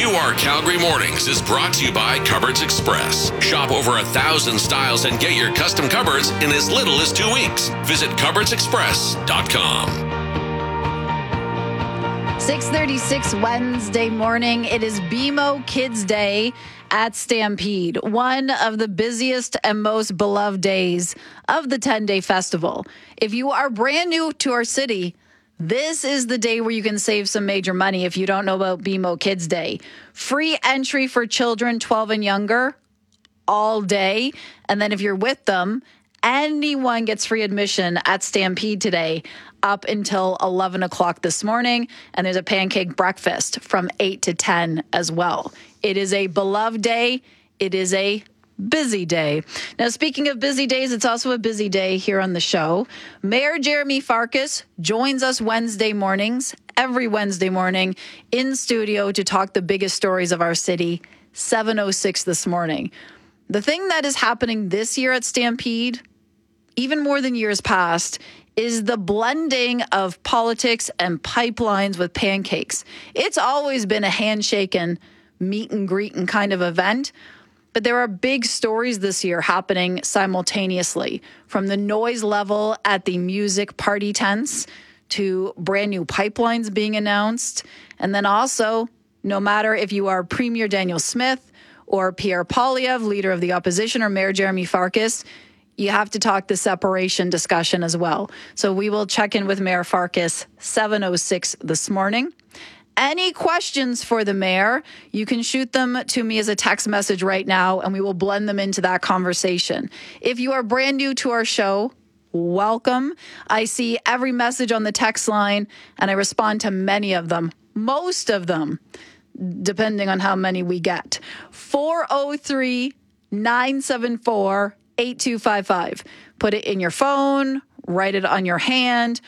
QR Calgary Mornings is brought to you by Cupboards Express. Shop over 1,000 styles and get your custom cupboards in as little as 2 weeks. Visit cupboardsexpress.com. 6:36 Wednesday morning. It is BMO Kids Day at Stampede, one of the busiest and most beloved days of the 10-day festival. If you are brand new to our city, this is the day where you can save some major money if you don't know about BMO Kids Day. Free entry for children 12 and younger all day. And then if you're with them, anyone gets free admission at Stampede today up until 11 o'clock this morning. And there's a pancake breakfast from 8 to 10 as well. It is a beloved day. It is a busy day. Now, speaking of busy days, it's also a busy day here on the show. Mayor Jeremy Farkas joins us Wednesday mornings, every Wednesday morning, in studio to talk the biggest stories of our city, 7:06 this morning. The thing that is happening this year at Stampede, even more than years past, is the blending of politics and pipelines with pancakes. It's always been a handshake meet and greet and kind of event. But there are big stories this year happening simultaneously, from the noise level at the music party tents to brand new pipelines being announced. And then also, no matter if you are Premier Daniel Smith or Pierre Poilievre, leader of the opposition, or Mayor Jeremy Farkas, you have to talk the separation discussion as well. So we will check in with Mayor Farkas 7:06 this morning. Any questions for the mayor, you can shoot them to me as a text message right now, and we will blend them into that conversation. If you are brand new to our show, welcome. I see every message on the text line, and I respond to many of them, most of them, depending on how many we get. 403-974-8255. Put it in your phone. Write it on your hand,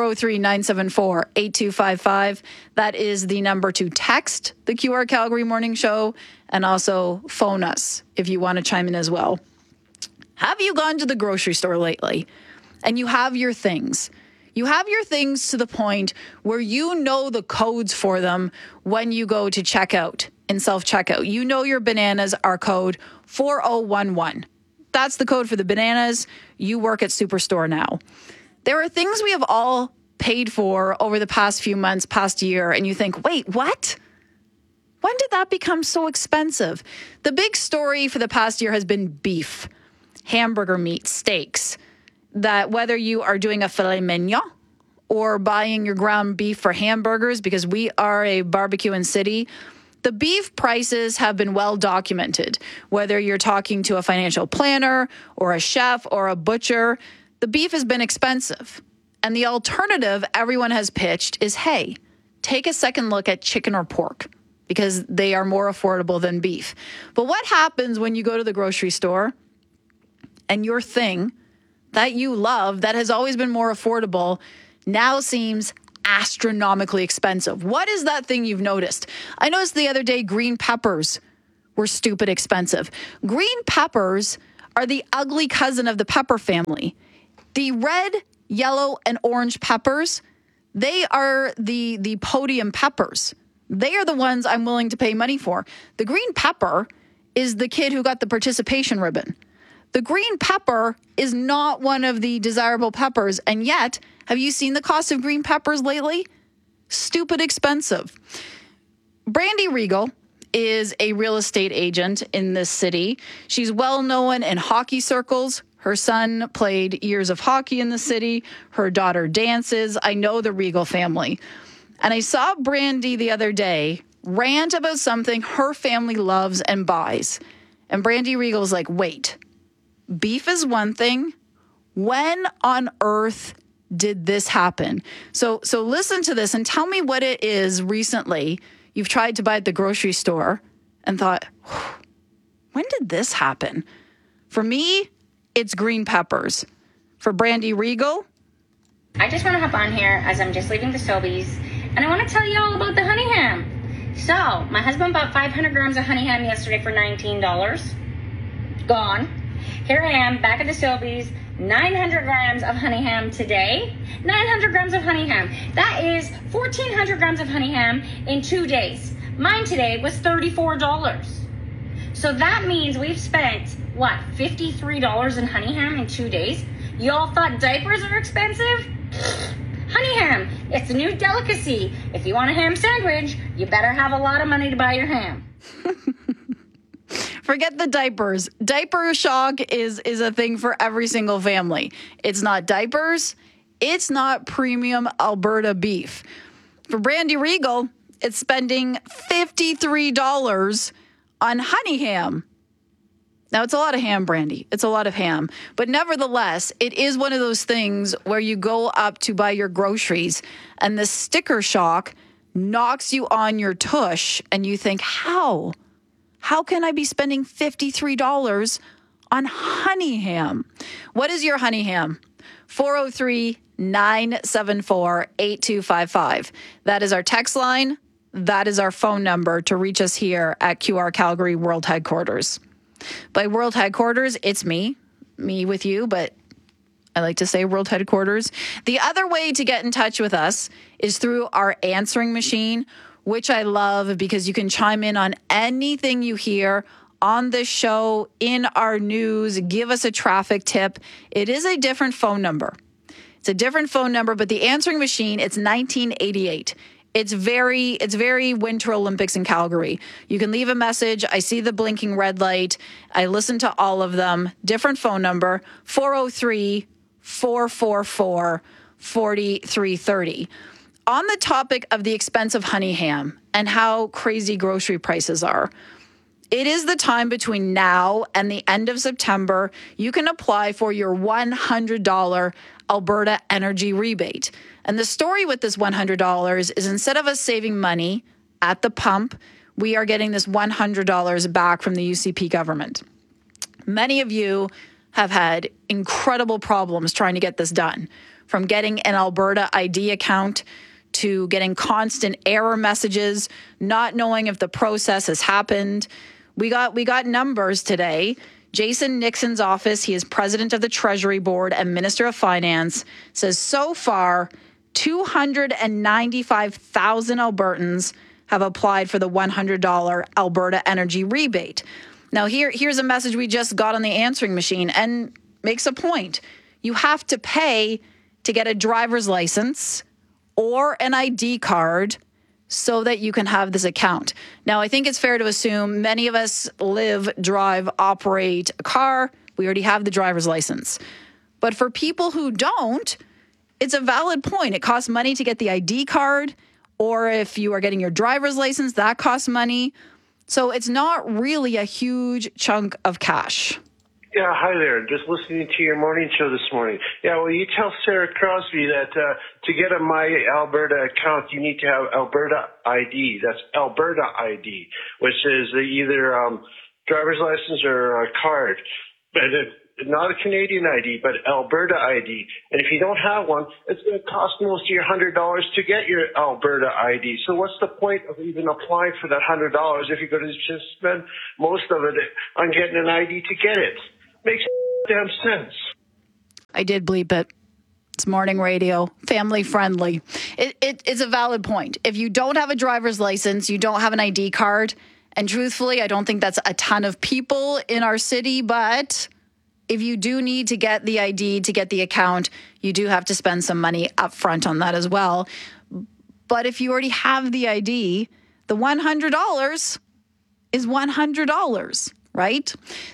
403-974-8255. That is the number to text the QR Calgary Morning Show, and also phone us if you want to chime in as well. Have you gone to the grocery store lately and you have your things? You have your things to the point where you know the codes for them when you go to checkout in self-checkout. You know your bananas are code 4011. That's the code for the bananas. You work at Superstore now. There are things we have all paid for over the past few months, past year, and you think, wait, what? When did that become so expensive? The big story for the past year has been beef, hamburger meat, steaks, that whether you are doing a filet mignon or buying your ground beef for hamburgers, because we are a barbecuing city, the beef prices have been well documented. Whether you're talking to a financial planner or a chef or a butcher, the beef has been expensive. And the alternative everyone has pitched is, hey, take a second look at chicken or pork because they are more affordable than beef. But what happens when you go to the grocery store and your thing that you love that has always been more affordable now seems astronomically expensive? What is that thing you've noticed? I noticed the other day green peppers were stupid expensive. Green peppers are the ugly cousin of the pepper family. The red, yellow, and orange peppers, they are the podium peppers. They are the ones I'm willing to pay money for. The green pepper is the kid who got the participation ribbon. The green pepper is not one of the desirable peppers, and yet, have you seen the cost of green peppers lately? Stupid expensive. Brandy Regal is a real estate agent in this city. She's well known in hockey circles. Her son played years of hockey in the city. Her daughter dances. I know the Regal family. And I saw Brandy the other day rant about something her family loves and buys. And Brandy Regal's like, wait, beef is one thing. When on earth did this happen? So listen to this and tell me what it is recently you've tried to buy at the grocery store and thought, when did this happen? For me, it's green peppers. For Brandy Regal, I just want to hop on here as I'm just leaving the Sobeys, and I want to tell you all about the honey ham. So, my husband bought 500 grams of honey ham yesterday for $19. Gone. Here I am, back at the Sobeys, 900 grams of honey ham today. 900 grams of honey ham. That is 1,400 grams of honey ham in 2 days. Mine today was $34. So that means we've spent, what, $53 in honey ham in 2 days? Y'all thought diapers are expensive? Honey ham, it's a new delicacy. If you want a ham sandwich, you better have a lot of money to buy your ham. Forget the diapers. Diaper shock is a thing for every single family. It's not diapers. It's not premium Alberta beef. For Brandy Regal, it's spending $53 on honey ham. Now, it's a lot of ham, Brandy. It's a lot of ham. But nevertheless, it is one of those things where you go up to buy your groceries and the sticker shock knocks you on your tush and you think, how? How can I be spending $53 on honey ham? What is your honey ham? 403-974-8255. That is our text line. That is our phone number to reach us here at QR Calgary World Headquarters. By World Headquarters, it's me with you, but I like to say World Headquarters. The other way to get in touch with us is through our answering machine, which I love because you can chime in on anything you hear on this show, in our news, give us a traffic tip. It is a different phone number. It's a different phone number, but the answering machine, it's 1988. It's very Winter Olympics in Calgary. You can leave a message. I see the blinking red light. I listen to all of them. Different phone number, 403-444-4330. On the topic of the expense of honey ham and how crazy grocery prices are, it is the time between now and the end of September. You can apply for your $100 Alberta energy rebate. And the story with this $100 is instead of us saving money at the pump, we are getting this $100 back from the UCP government. Many of you have had incredible problems trying to get this done, from getting an Alberta ID account to getting constant error messages, not knowing if the process has happened. We got numbers today. Jason Nixon's office, he is president of the Treasury Board and Minister of Finance, says so far 295,000 Albertans have applied for the $100 Alberta energy rebate. Now, here's a message we just got on the answering machine and makes a point. You have to pay to get a driver's license or an ID card so that you can have this account. Now, I think it's fair to assume many of us live, drive, operate a car. We already have the driver's license. But for people who don't, it's a valid point. It costs money to get the ID card, or if you are getting your driver's license, that costs money. So it's not really a huge chunk of cash. Yeah, hi there. Just listening to your morning show this morning. Yeah, well, you tell Sarah Crosby that to get a My Alberta account, you need to have Alberta ID. That's Alberta ID, which is either driver's license or a card. But not a Canadian ID, but Alberta ID. And if you don't have one, it's going to cost most of your $100 to get your Alberta ID. So what's the point of even applying for that $100 if you're going to just spend most of it on getting an ID to get it? Makes damn sense. I did bleep it. It's morning radio, family friendly. It's a valid point. If you don't have a driver's license, you don't have an ID card, and truthfully, I don't think that's a ton of people in our city, but if you do need to get the ID to get the account, you do have to spend some money up front on that as well. But if you already have the ID, the $100 is $100. Right?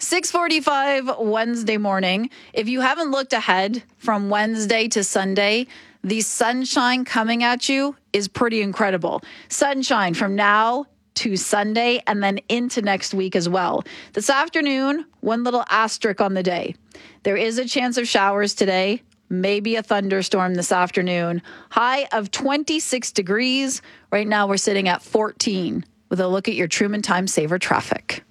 6:45 Wednesday morning. If you haven't looked ahead from Wednesday to Sunday, the sunshine coming at you is pretty incredible. Sunshine from now to Sunday and then into next week as well. This afternoon, one little asterisk on the day. There is a chance of showers today, maybe a thunderstorm this afternoon. High of 26 degrees. Right now we're sitting at 14 with a look at your Truman Time Saver traffic.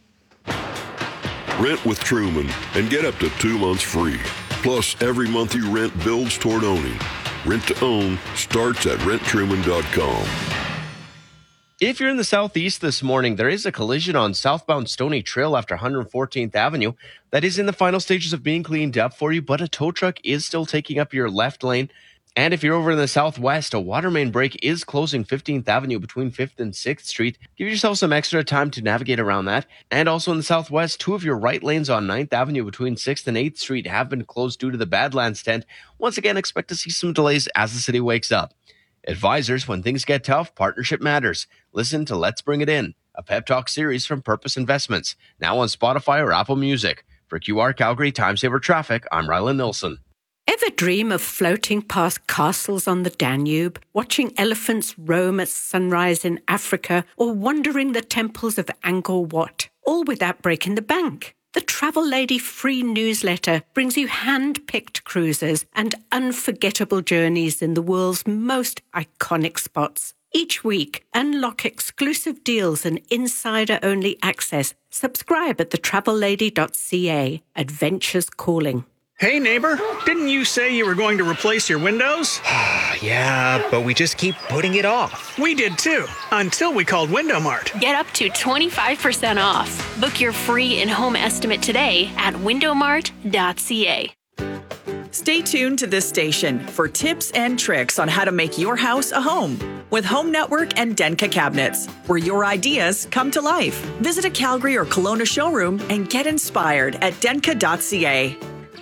Rent with Truman and get up to 2 months free. Plus, every month you rent builds toward owning. Rent to own starts at renttruman.com. If you're in the southeast this morning, there is a collision on southbound Stony Trail after 114th Avenue that is in the final stages of being cleaned up for you, but a tow truck is still taking up your left lane. And if you're over in the southwest, a water main break is closing 15th Avenue between 5th and 6th Street. Give yourself some extra time to navigate around that. And also in the southwest, 2 of your right lanes on 9th Avenue between 6th and 8th Street have been closed due to the Badlands tent. Once again, expect to see some delays as the city wakes up. Advisors, when things get tough, partnership matters. Listen to Let's Bring It In, a pep talk series from Purpose Investments, now on Spotify or Apple Music. For QR Calgary Time Saver Traffic, I'm Rylan Nilsson. Ever dream of floating past castles on the Danube, watching elephants roam at sunrise in Africa, or wandering the temples of Angkor Wat, all without breaking the bank? The Travel Lady free newsletter brings you hand-picked cruises and unforgettable journeys in the world's most iconic spots. Each week, unlock exclusive deals and insider-only access. Subscribe at thetravellady.ca. Adventures calling. Hey, neighbor, didn't you say you were going to replace your windows? Yeah, but we just keep putting it off. We did too, until we called Window Mart. Get up to 25% off. Book your free in-home estimate today at windowmart.ca. Stay tuned to this station for tips and tricks on how to make your house a home with Home Network and Denka Cabinets, where your ideas come to life. Visit a Calgary or Kelowna showroom and get inspired at denka.ca.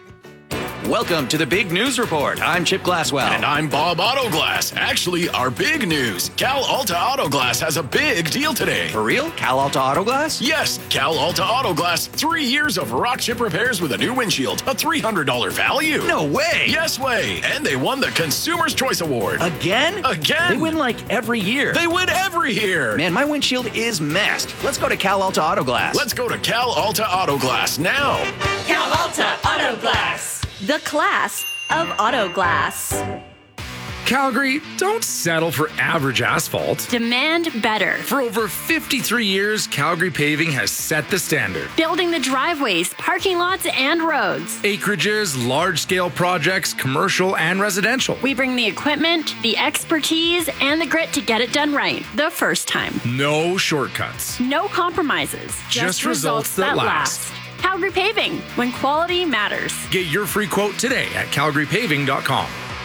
Welcome to the Big News Report. I'm Chip Glasswell. And I'm Bob Autoglass. Actually, our big news. Cal Alta Autoglass has a big deal today. For real? Cal Alta Autoglass? Yes, Cal Alta Autoglass. 3 years of rock chip repairs with a new windshield. A $300 value. No way. Yes way. And they won the Consumer's Choice Award. Again? Again. They win like every year. They win every year. Man, my windshield is messed. Let's go to Cal Alta Autoglass. Let's go to Cal Alta Autoglass now. Cal Alta Autoglass. The class of auto glass. Calgary, don't settle for average asphalt. Demand better. For over 53 years, Calgary Paving has set the standard. Building the driveways, parking lots, and roads. Acreages, large-scale projects, commercial and residential. We bring the equipment, the expertise, and the grit to get it done right the first time. No shortcuts. No compromises. Just results that last. Calgary Paving, when quality matters. Get your free quote today at calgarypaving.com.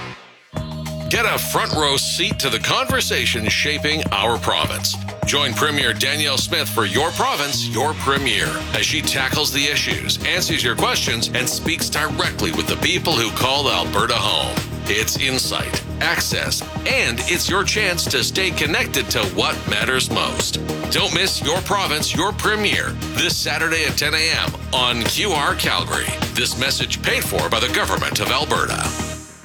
Get a front row seat to the conversation shaping our province. Join Premier Danielle Smith for Your Province, Your Premier, as she tackles the issues, answers your questions, and speaks directly with the people who call Alberta home. It's insight, access, and it's your chance to stay connected to what matters most. Don't miss Your Province, Your Premier this Saturday at 10 a.m. on QR Calgary. This message paid for by the Government of Alberta.